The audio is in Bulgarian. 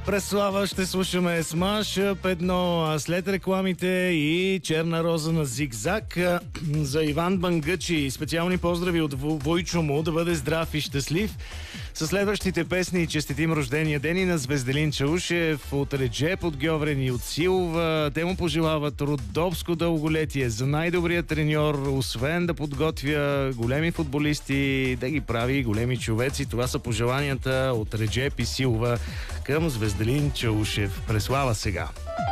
Преслава ще слушаме Смаш едно след рекламите и Черна роза на Зигзаг. За Иван Бангъчи специални поздрави от Войчо му, да бъде здрав и щастлив. Със следващите песни честитим рождения ден и на Звезделин Чаушев от Реджеп, от Гьоврен и от Силва. Те му пожелават родопско дълголетие, за най-добрия треньор, освен да подготвя големи футболисти, да ги прави големи човеци. Това са пожеланията от Реджеп и Силва към Звезделин Чаушев. Преслава сега!